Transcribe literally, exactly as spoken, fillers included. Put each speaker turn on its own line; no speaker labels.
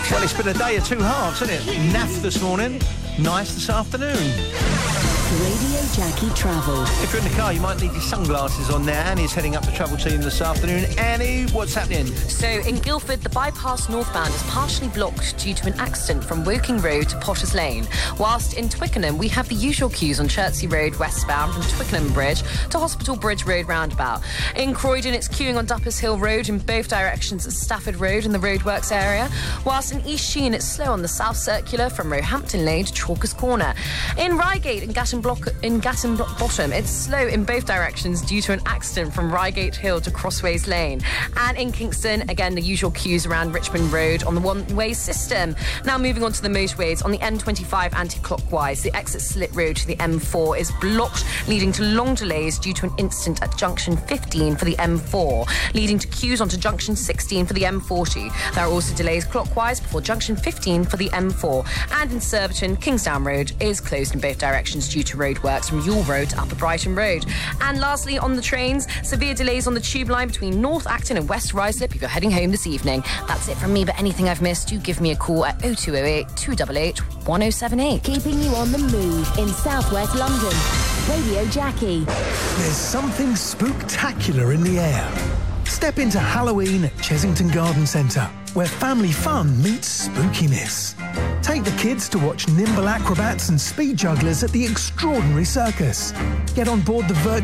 Well, it's been a day of two halves, isn't it? Naff this morning, nice this afternoon.
Radio Jackie Travel.
If you're in the car, you might need your sunglasses on there. Annie's heading up the travel team this afternoon. Annie, what's happening?
So, in Guildford, the bypass northbound is partially blocked due to an accident from Woking Road to Potters Lane. Whilst in Twickenham, we have the usual queues on Chertsey Road westbound from Twickenham Bridge to Hospital Bridge Road roundabout. In Croydon, it's queuing on Duppers Hill Road in both directions at Stafford Road in the roadworks area. Whilst in East Sheen, it's slow on the South Circular from Roehampton Lane to Chalkers Corner. In Reigate and Gatton Block in Gatton Block Bottom, it's slow in both directions due to an accident from Reigate Hill to Crossways Lane. And in Kingston, again, the usual queues around Richmond Road on the one-way system. Now moving on to the motorways, on the M twenty-five anti-clockwise, the exit Slit Road to the M four is blocked, leading to long delays due to an incident at junction fifteen for the M four, leading to queues onto junction sixteen for the M forty. There are also delays clockwise before junction fifteen for the M four. And in Surbiton, Kingsdown Road is closed in both directions due to roadworks from Yule Road to Upper Brighton Road. And lastly, on the trains, severe delays on the tube line between North Acton and West Ruislip if you're heading home this evening. That's it from me, but anything I've missed, do give me a call at oh two oh eight, two eight eight, one oh seven eight.
Keeping you on the move in southwest London. Radio Jackie.
There's something spooktacular in the air. Step into Halloween at Chesington Garden Centre, where family fun meets spookiness. Take the kids to watch nimble acrobats and speed jugglers at the Extraordinary Circus. Get on board the virtual